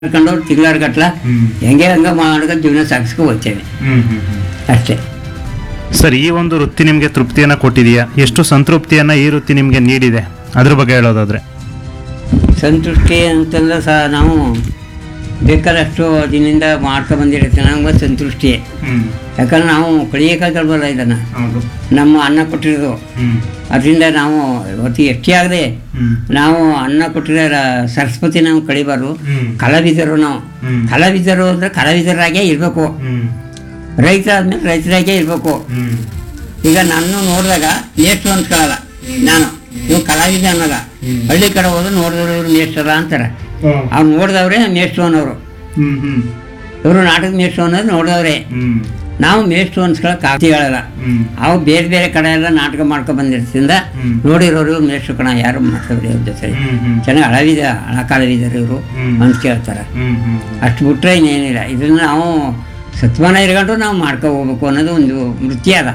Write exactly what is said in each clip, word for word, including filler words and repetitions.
ಮಾಡ್ಕೊಂಡವ್ರು ತಿಂಗಳಾರು ಗಟ್ಲ ಹೆಂಗೆ ಹಂಗ ಮಾಡ್ಕೊಂಡು ಜೀವನ ಸಾಗಿಸ್ಕೊ ಹೋಗ್ತೇವೆ ಅಷ್ಟೇ. ಸರ್, ಈ ಒಂದು ವೃತ್ತಿ ನಿಮಗೆ ತೃಪ್ತಿಯನ್ನ ಕೊಟ್ಟಿದೆಯಾ? ಎಷ್ಟು ಸಂತೃಪ್ತಿಯನ್ನ ಈ ವೃತ್ತಿ ನಿಮಗೆ ನೀಡಿದೆ, ಅದ್ರ ಬಗ್ಗೆ ಹೇಳೋದಾದ್ರೆ? ಸಂತುಷ್ಟಿ ಅಂತಂದ್ರೆ ಸಹ ನಾವು ಬೇಕಾದಷ್ಟು ದಿನದಿಂದ ಮಾಡ್ಕೊ ಬಂದಿರುತ್ತೆ, ನಮ್ಗೆ ಸಂತುಷ್ಟಿಯೇ. ಯಾಕಂದ್ರೆ ನಾವು ಕಳಿಯೋಕ್ಕಾಗಲ್ವಲ್ಲ ಇದನ್ನು, ನಮ್ಮ ಅನ್ನ ಕೊಟ್ಟಿರೋದು. ಅದರಿಂದ ನಾವು ಇವತ್ತು ಎಷ್ಟೇ ಆಗದೆ ನಾವು ಅನ್ನ ಕೊಟ್ಟಿರೋ ರ- ಸರಸ್ವತಿ ನಾವು ಕಳಿಬಾರ್ದು. ಕಲಾವಿದರು ನಾವು ಕಲಾವಿದರು ಅಂದರೆ ಕಲಾವಿದರಾಗೇ ಇರಬೇಕು. ರೈತ ಆದ್ಮೇಲೆ ರೈತರಾಗೇ ಇರಬೇಕು. ಈಗ ನಾನು ನೋಡಿದಾಗ ಮೇಷ್ಟ್ರು ಅಂದ್ಕೊಳ್ಳಲ್ಲ, ನಾನು ಇವು ಕಲಾವಿದ ಅನ್ನೋಲ್ಲ. ಹಳ್ಳಿ ಕಡೆ ಹೋದ್ರೆ ನೋಡಿದವ್ರು ಇವ್ರು ಮೇಷ್ಟ್ರಲ್ಲ ಅಂತಾರೆ. ಅವ್ರು ನೋಡಿದವ್ರೆ ಮೇಷ್ಟ್ರು ಅನ್ನೋರು, ಇವರು ನಾಟಕ ಮೇಷ್ಟ್ರು ಅನ್ನೋದು ನೋಡಿದವ್ರೆ. ನಾವು ಮೇಷ್ಟ್ರು ಅನ್ಸ್ಕೊಳಕ್ ಆಗ್ತಿಗಳಲ್ಲ. ಅವು ಬೇರೆ ಬೇರೆ ಕಡೆ ಎಲ್ಲ ನಾಟಕ ಮಾಡ್ಕೊ ಬಂದಿರ್ತಿಂದ ನೋಡಿರೋರು ಇವ್ರು ಮೇಷ್ಟ್ರು ಕಣ, ಯಾರು ಮಾತಾಡ್ರಿ ಅವ್ರ ಜೊತೆ ಚೆನ್ನಾಗಿ ಹಳವಿದ ಹಳ ಕಲಾವಿದರು ಇವರು ಅಂತ ಕೇಳ್ತಾರೆ. ಅಷ್ಟು ಬಿಟ್ರೆ ಇನ್ನೇನಿಲ್ಲ. ಇದನ್ನ ನಾವು ಸತ್ಮಾನ ಇರ್ಕೊಂಡು ನಾವು ಮಾಡ್ಕೊ ಹೋಗ್ಬೇಕು ಅನ್ನೋದು ಒಂದು ವೃತ್ತಿ ಅದ.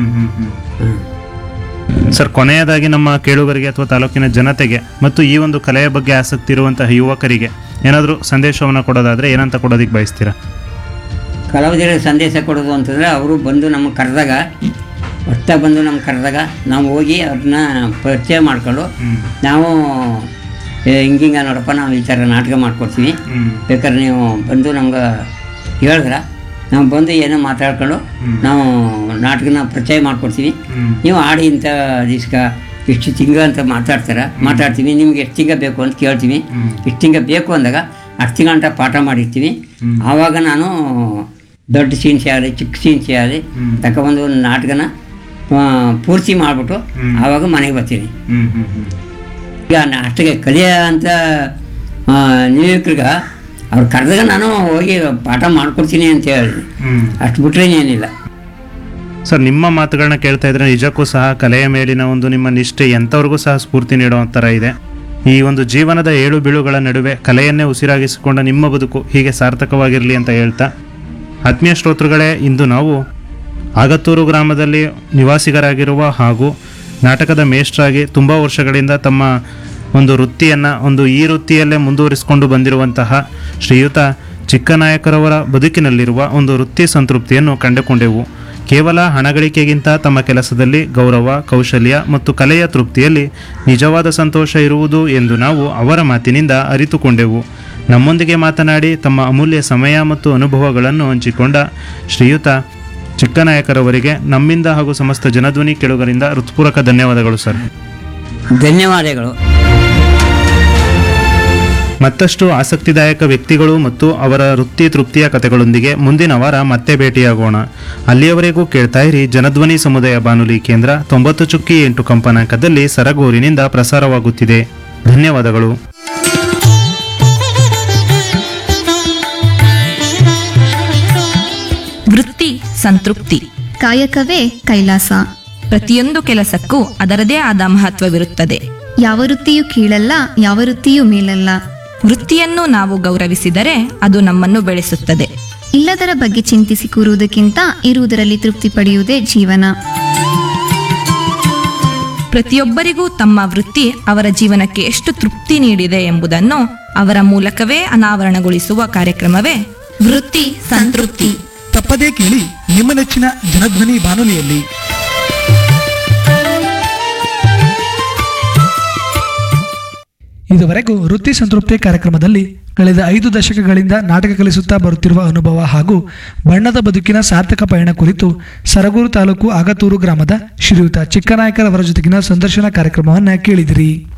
ಸರ್, ಕೊನೆಯದಾಗಿ ನಮ್ಮ ಕೇಳುಗರಿಗೆ ಅಥವಾ ತಾಲೂಕಿನ ಜನತೆಗೆ ಮತ್ತು ಈ ಒಂದು ಕಲೆಯ ಬಗ್ಗೆ ಆಸಕ್ತಿ ಇರುವಂತಹ ಯುವಕರಿಗೆ ಏನಾದರೂ ಸಂದೇಶವನ್ನು ಕೊಡೋದಾದ್ರೆ ಏನಂತ ಕೊಡೋದಿಕ್ಕೆ ಬಯಸ್ತೀರಾ? ಕಲಾವಿದರಿಗೆ ಸಂದೇಶ ಕೊಡೋದು ಅಂತಂದರೆ, ಅವರು ಬಂದು ನಮಗೆ ಕರೆದಾಗ, ಹೊಸ್ತಾಗಿ ಬಂದು ನಮ್ಗೆ ಕರೆದಾಗ ನಾವು ಹೋಗಿ ಅವ್ರನ್ನ ಪರಿಚಯ ಮಾಡ್ಕೊಂಡು ನಾವು ಏ, ಹಿಂಗಿಂಗ ನೋಡಪ್ಪ ನಾವು ಈ ಥರ ನಾಟಕ ಮಾಡ್ಕೊಡ್ತೀವಿ, ಬೇಕಾದ್ರೆ ನೀವು ಬಂದು ನಮ್ಗೆ ಹೇಳಿದ್ರೆ ನಾವು ಬಂದು ಏನೋ ಮಾತಾಡ್ಕೊಂಡು ನಾವು ನಾಟಕನ ಪರಿಚಯ ಮಾಡ್ಕೊಡ್ತೀವಿ. ನೀವು ಆಡಿ ಇಂಥ ದಿವ್ಸಕ್ಕೆ ಇಷ್ಟು ತಿಂಗ ಅಂತ ಮಾತಾಡ್ತಾರೆ, ಮಾತಾಡ್ತೀವಿ. ನಿಮ್ಗೆ ಎಷ್ಟು ತಿಂಗ ಬೇಕು ಅಂತ ಕೇಳ್ತೀವಿ. ಇಷ್ಟು ತಿಂಗ ಬೇಕು ಅಂದಾಗ ಅಷ್ಟು ತಿಂಗ ಅಂತ ಪಾಠ ಮಾಡಿರ್ತೀವಿ. ಆವಾಗ ನಾನು ದೊಡ್ಡ ಸೀನ್ಸಿ ಆಗಲಿ ಚಿಕ್ಕ ಸೀನ್ಸಿ ಆಗಲಿ ತಗೊಬಂದು ಒಂದು ನಾಟಕನ ಆ, ಪೂರ್ತಿ ಮಾಡಿಬಿಟ್ಟು ಆವಾಗ ಮನೆಗೆ ಬರ್ತೀನಿ. ಈಗ ಅಷ್ಟಿಗೆ ಕಲಿಯ ಅಂತ ನಿರೀಕ್ಷರಿಗೆ ಅವ್ರು ಕರೆದಾಗ ನಾನು ಹೋಗಿ ಪಾಠ ಮಾಡ್ಕೊಡ್ತೀನಿ ಅಂತ ಹೇಳಿ, ಅಷ್ಟು ಬಿಟ್ರೆ ಏನಿಲ್ಲ. ಸರ್, ನಿಮ್ಮ ಮಾತುಗಳನ್ನ ಕೇಳ್ತಾ ಇದ್ರೆ ನಿಜಕ್ಕೂ ಸಹ ಕಲೆಯ ಮೇಲಿನ ಒಂದು ನಿಮ್ಮ ನಿಷ್ಠೆ ಎಂಥವ್ರಿಗೂ ಸಹ ಸ್ಫೂರ್ತಿ ನೀಡೋ ಥರ ಇದೆ. ಈ ಒಂದು ಜೀವನದ ಏಳು ಬೀಳುಗಳ ನಡುವೆ ಕಲೆಯನ್ನೇ ಉಸಿರಾಗಿಸಿಕೊಂಡ ನಿಮ್ಮ ಬದುಕು ಹೀಗೆ ಸಾರ್ಥಕವಾಗಿರಲಿ ಅಂತ ಹೇಳ್ತಾ, ಆತ್ಮೀಯ ಶ್ರೋತೃಗಳೇ, ಇಂದು ನಾವು ಆಗತ್ತೂರು ಗ್ರಾಮದಲ್ಲಿ ನಿವಾಸಿಗರಾಗಿರುವ ಹಾಗೂ ನಾಟಕದ ಮೇಷ್ಟ್ರಾಗಿ ತುಂಬ ವರ್ಷಗಳಿಂದ ತಮ್ಮ ಒಂದು ವೃತ್ತಿಯನ್ನು ಒಂದು ಈ ವೃತ್ತಿಯಲ್ಲೇ ಮುಂದುವರಿಸಿಕೊಂಡು ಬಂದಿರುವಂತಹ ಶ್ರೀಯುತ ಚಿಕ್ಕನಾಯಕರವರ ಬದುಕಿನಲ್ಲಿರುವ ಒಂದು ವೃತ್ತಿ ಸಂತೃಪ್ತಿಯನ್ನು ಕಂಡುಕೊಂಡೆವು. ಕೇವಲ ಹಣಗಳಿಕೆಗಿಂತ ತಮ್ಮ ಕೆಲಸದಲ್ಲಿ ಗೌರವ, ಕೌಶಲ್ಯ ಮತ್ತು ಕಲೆಯ ತೃಪ್ತಿಯಲ್ಲಿ ನಿಜವಾದ ಸಂತೋಷ ಇರುವುದು ಎಂದು ನಾವು ಅವರ ಮಾತಿನಿಂದ ಅರಿತುಕೊಂಡೆವು. ನಮ್ಮೊಂದಿಗೆ ಮಾತನಾಡಿ ತಮ್ಮ ಅಮೂಲ್ಯ ಸಮಯ ಮತ್ತು ಅನುಭವಗಳನ್ನು ಹಂಚಿಕೊಂಡ ಶ್ರೀಯುತ ಚಿಕ್ಕನಾಯಕರವರಿಗೆ ನಮ್ಮಿಂದ ಹಾಗೂ ಸಮಸ್ತ ಜನಧ್ವನಿ ಕೇಳುಗರಿಂದ ಹೃತ್ಪೂರ್ವಕ ಧನ್ಯವಾದಗಳು ಸರ್. ಧನ್ಯವಾದಗಳು. ಮತ್ತಷ್ಟು ಆಸಕ್ತಿದಾಯಕ ವ್ಯಕ್ತಿಗಳು ಮತ್ತು ಅವರ ವೃತ್ತಿ ತೃಪ್ತಿಯ ಕಥೆಗಳೊಂದಿಗೆ ಮುಂದಿನ ವಾರ ಮತ್ತೆ ಭೇಟಿಯಾಗೋಣ. ಅಲ್ಲಿಯವರೆಗೂ ಕೇಳ್ತಾ ಇರಿ ಜನಧ್ವನಿ ಸಮುದಾಯ ಬಾನುಲಿ ಕೇಂದ್ರ ತೊಂಬತ್ತು ಚುಕ್ಕಿ ಎಂಟು ಕಂಪನಾಂಕದಲ್ಲಿ ಸರಗೂರಿನಿಂದ ಪ್ರಸಾರವಾಗುತ್ತಿದೆ. ಧನ್ಯವಾದಗಳು. ವೃತ್ತಿ ಸಂತೃಪ್ತಿ, ಕಾಯಕವೇ ಕೈಲಾಸ. ಪ್ರತಿಯೊಂದು ಕೆಲಸಕ್ಕೂ ಅದರದೇ ಆದ ಮಹತ್ವವಿರುತ್ತದೆ. ಯಾವ ವೃತ್ತಿಯೂ ಕೀಳಲ್ಲ, ಯಾವ ವೃತ್ತಿಯೂ ಮೇಲಲ್ಲ. ವೃತ್ತಿಯನ್ನು ನಾವು ಗೌರವಿಸಿದರೆ ಅದು ನಮ್ಮನ್ನು ಬೆಳೆಸುತ್ತದೆ. ಇಲ್ಲದರ ಬಗ್ಗೆ ಚಿಂತಿಸಿ ಕೂರುವುದಕ್ಕಿಂತ ಇರುವುದರಲ್ಲಿ ತೃಪ್ತಿ ಪಡೆಯುವುದೇ ಜೀವನ. ಪ್ರತಿಯೊಬ್ಬರಿಗೂ ತಮ್ಮ ವೃತ್ತಿ ಅವರ ಜೀವನಕ್ಕೆ ಎಷ್ಟು ತೃಪ್ತಿ ನೀಡಿದೆ ಎಂಬುದನ್ನು ಅವರ ಮೂಲಕವೇ ಅನಾವರಣಗೊಳಿಸುವ ಕಾರ್ಯಕ್ರಮವೇ ವೃತ್ತಿ ಸಂತೃಪ್ತಿ. ತಪ್ಪದೇ ಕೇಳಿ ನಿಮ್ಮ ನೆಚ್ಚಿನ ಜನಧ್ವನಿ ಬಾನುಲಿಯಲ್ಲಿ. ಇದುವರೆಗೂ ವೃತ್ತಿ ಸಂತೃಪ್ತಿ ಕಾರ್ಯಕ್ರಮದಲ್ಲಿ ಕಳೆದ ಐದು ದಶಕಗಳಿಂದ ನಾಟಕ ಕಲಿಸುತ್ತಾ ಬರುತ್ತಿರುವ ಅನುಭವ ಹಾಗೂ ಬಣ್ಣದ ಬದುಕಿನ ಸಾರ್ಥಕ ಪಯಣ ಕುರಿತು ಸರಗೂರು ತಾಲೂಕು ಆಗತೂರು ಗ್ರಾಮದ ಶ್ರೀಯುತ ಚಿಕ್ಕನಾಯಕರವರ ಜೊತೆಗಿನ ಸಂದರ್ಶನ ಕಾರ್ಯಕ್ರಮವನ್ನು ಕೇಳಿದಿರಿ.